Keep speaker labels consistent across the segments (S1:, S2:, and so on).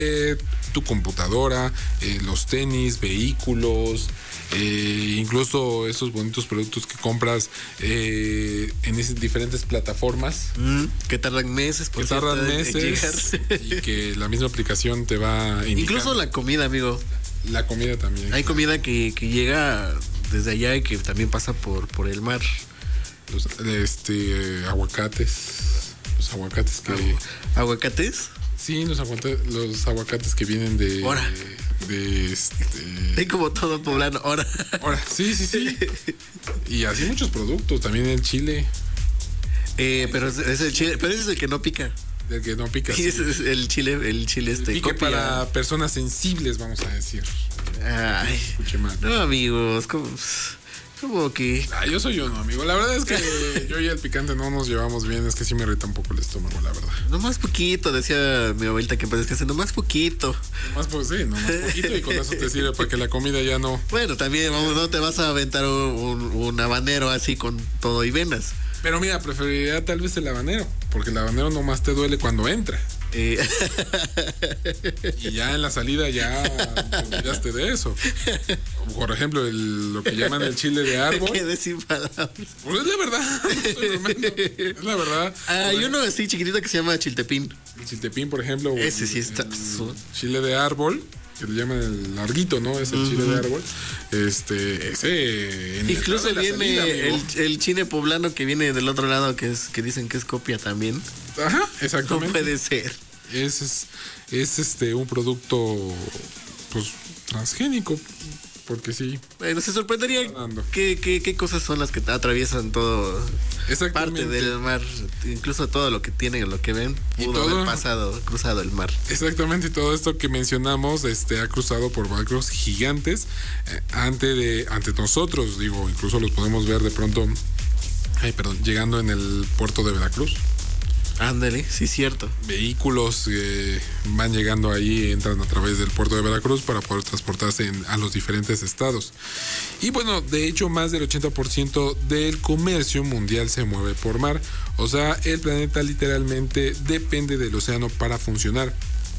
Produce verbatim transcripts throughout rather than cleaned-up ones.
S1: eh, tu computadora, eh, los tenis, vehículos, eh, incluso esos bonitos productos que compras eh, en esas diferentes plataformas.
S2: Mm, que tardan meses, por
S1: que tardan
S2: cierto, en
S1: meses
S2: llegar.
S1: y que la misma aplicación te va indicando.
S2: Incluso la comida, amigo.
S1: La comida también.
S2: Hay comida que, que llega desde allá y que también pasa por, por el mar.
S1: Los este, aguacates. Los aguacates que...
S2: Agu- ¿Aguacates?
S1: Sí, los aguacates, los aguacates que vienen de...
S2: Ahora.
S1: De, de este...
S2: Es como todo poblano, ahora.
S1: Ahora, sí, sí, sí. Y así muchos productos, también el chile.
S2: Eh, pero es, es el chile, pero ese es el que no pica.
S1: Del que no pica.
S2: Sí, ese es el chile, el chile este.
S1: Pique
S2: copia.
S1: para personas sensibles, vamos a decir.
S2: Ay,
S1: Escuche mal.
S2: no, amigos, como, como que.
S1: Ah, yo soy uno, amigo. La verdad es que yo y el picante no nos llevamos bien. Es que sí me irrita un poco el estómago, la verdad.
S2: Nomás poquito, decía mi abuelita que parece que hace nomás poquito.
S1: Nomás, pues sí, nomás poquito y con eso te sirve para que la comida ya no...
S2: Bueno, también, vamos, no te vas a aventar un, un, un habanero así con todo y venas.
S1: Pero mira, preferiría tal vez el habanero, porque el habanero nomás te duele cuando entra.
S2: Eh,
S1: Y ya en la salida ya te olvidaste de eso. Por ejemplo, el, lo que llaman el chile de árbol.
S2: Quedé sin palabras.
S1: Pues es la verdad, no estoy bromeando. Es la verdad.
S2: Ah, hay uno así chiquitito que se llama chiltepín.
S1: El chiltepín, por ejemplo. o
S2: Ese
S1: el-
S2: sí está-
S1: el chile de árbol, que le llaman el larguito, ¿no? Es el chile de árbol. Este, ese. en el
S2: Incluso
S1: carro de la
S2: viene
S1: salida, amigo.
S2: el, el chile poblano que viene del otro lado, que es que dicen que es copia también.
S1: Ajá,
S2: No
S1: exactamente.
S2: puede ser.
S1: Es, es, es este un producto pues transgénico, porque sí.
S2: Bueno, se sorprendería
S1: Fernando.
S2: qué, qué, qué cosas son las que atraviesan todo
S1: Exactamente.
S2: parte del mar, incluso todo lo que tienen, lo que ven,
S1: Y
S2: pudo
S1: todo-
S2: haber pasado, cruzado el mar.
S1: Exactamente, y todo esto que mencionamos este, ha cruzado por barcos gigantes eh, ante, de, ante nosotros, digo, incluso los podemos ver de pronto, ay, perdón, llegando en el puerto de Veracruz.
S2: Ándale, sí, cierto.
S1: Vehículos eh, van llegando ahí, entran a través del puerto de Veracruz para poder transportarse en- a los diferentes estados. Y bueno, de hecho, más del ochenta por ciento del comercio mundial se mueve por mar. O sea, el planeta literalmente depende del océano para funcionar.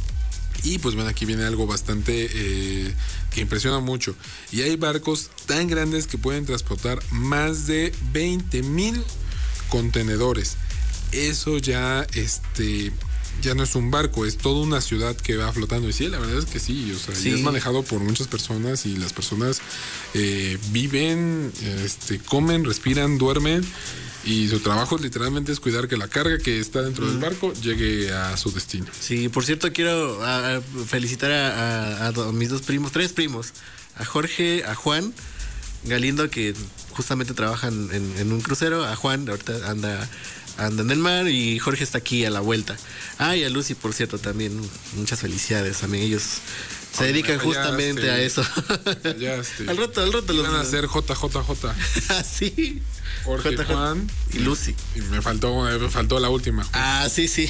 S1: Y pues bueno, aquí viene algo bastante eh, que impresiona mucho. Y hay barcos tan grandes que pueden transportar más de veinte mil contenedores. Eso ya, este, ya no es un barco, es toda una ciudad que va flotando. Y sí, la verdad es que sí, o sea,
S2: Sí.
S1: y es manejado por muchas personas y las personas eh, viven, este, comen, respiran, duermen. Y su trabajo literalmente es cuidar que la carga que está dentro del barco llegue a su destino.
S2: Sí, por cierto, quiero a- a felicitar a, a- a do- mis dos primos, tres primos, a Jorge, a Juan Galindo, que justamente trabajan en, en un crucero, a Juan, ahorita anda, anda en el mar, y Jorge está aquí a la vuelta. Ah, y a Lucy, por cierto, también muchas felicidades, también ellos se
S1: Oye,
S2: dedican
S1: ya,
S2: justamente
S1: este,
S2: a eso.
S1: Ya, este,
S2: al rato, al rato los
S1: van a hacer J J J.
S2: Ah, sí.
S1: Jorge,
S2: J J.
S1: Juan
S2: Y Lucy.
S1: Y me faltó, me faltó la última.
S2: Ah, sí, sí.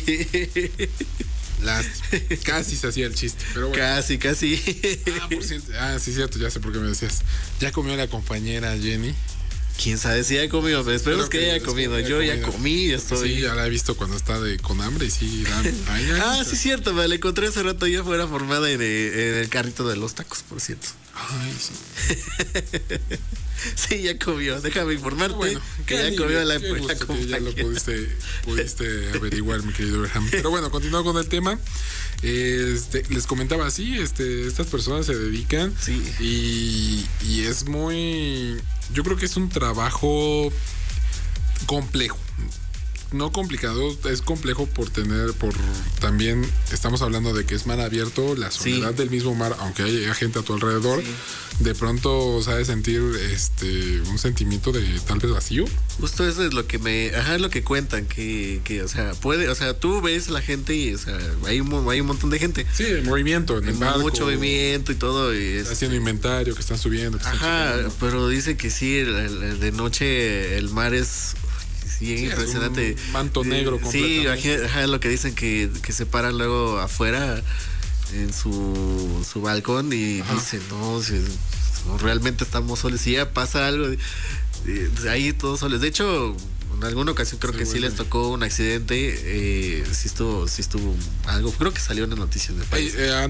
S1: Las, casi se hacía el chiste, pero bueno.
S2: Casi, casi.
S1: Ah, por cierto, ah, sí, cierto, ya sé por qué me decías. Ya comió la compañera Jenny.
S2: Quién sabe si ya comido, pero esperemos
S1: Espero
S2: que,
S1: que
S2: haya
S1: después
S2: comido.
S1: haya
S2: Yo ya
S1: comido.
S2: comí, ya estoy.
S1: Sí, ya la he visto cuando está de, con hambre y sí. La, ay, ay,
S2: Ah, sí, cierto, me la encontré hace rato ya fuera formada en, eh, en el carrito de los tacos, por cierto.
S1: Ay, sí.
S2: Sí, ya comió. Déjame informarte
S1: Bueno,
S2: que
S1: qué
S2: ya
S1: alivio,
S2: comió la,
S1: qué
S2: la
S1: gusto que ya lo
S2: compañera.
S1: pudiste, pudiste averiguar, mi querido Abraham. Pero bueno, continuando con el tema, este, les comentaba así, este, estas personas se dedican
S2: Sí.
S1: y, y es muy, yo creo que es un trabajo complejo. No complicado, es complejo por tener, por también estamos hablando de que es mar abierto, la soledad
S2: Sí.
S1: del mismo mar, aunque haya gente a tu alrededor,
S2: Sí.
S1: de pronto sabes sentir este un sentimiento de tal vez vacío.
S2: Justo eso es lo que me, ajá, es lo que cuentan, que, que, o sea, puede, o sea, tú ves la gente y, o sea, hay un, mo- hay un montón de gente.
S1: Sí, el movimiento en el barco,
S2: Mucho movimiento y todo. Y es,
S1: haciendo inventario, que están subiendo. Que están
S2: ajá,
S1: subiendo.
S2: pero dice que sí, el- el- de noche el mar es sí,
S1: Sí, es
S2: impresionante.
S1: un manto negro
S2: Sí,
S1: completamente.
S2: imagina- ajá, lo que dicen que, que se paran luego afuera en su, su balcón y
S1: Ajá.
S2: dicen, no, si, no, realmente estamos solos. Si ya pasa algo, eh, ahí todos solos. De hecho, en alguna ocasión creo
S1: Sí,
S2: que sí
S1: bueno.
S2: les tocó un accidente. Eh, sí estuvo, sí estuvo algo. Creo que salió en las noticias del país.
S1: Ay, eh,